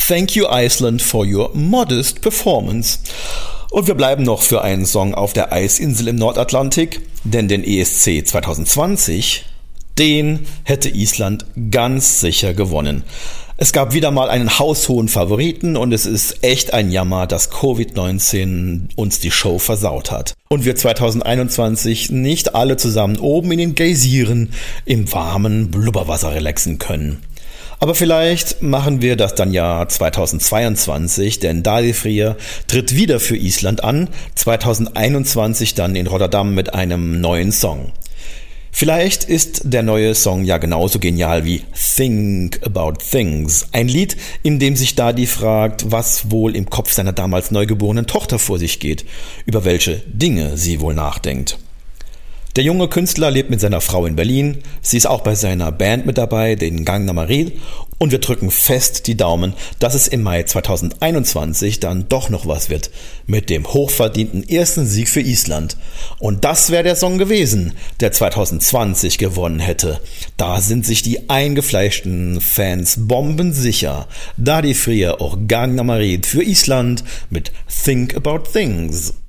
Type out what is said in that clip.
Thank you Iceland for your modest performance. Und wir bleiben noch für einen Song auf der Eisinsel im Nordatlantik, denn den ESC 2020, den hätte Island ganz sicher gewonnen. Es gab wieder mal einen haushohen Favoriten und es ist echt ein Jammer, dass Covid-19 uns die Show versaut hat. Und wir 2021 nicht alle zusammen oben in den Geysiren im warmen Blubberwasser relaxen können. Aber vielleicht machen wir das dann ja 2022, denn Dalifrír tritt wieder für Island an, 2021 dann in Rotterdam mit einem neuen Song. Vielleicht ist der neue Song ja genauso genial wie Think About Things, ein Lied, in dem sich Dadi fragt, was wohl im Kopf seiner damals neugeborenen Tochter vor sich geht, über welche Dinge sie wohl nachdenkt. Der junge Künstler lebt mit seiner Frau in Berlin, sie ist auch bei seiner Band mit dabei, den Gangnam Style, und wir drücken fest die Daumen, dass es im Mai 2021 dann doch noch was wird mit dem hochverdienten ersten Sieg für Island. Und das wäre der Song gewesen, der 2020 gewonnen hätte. Da sind sich die eingefleischten Fans bombensicher. Dalifrír och Gangnam Style für Island mit Think About Things.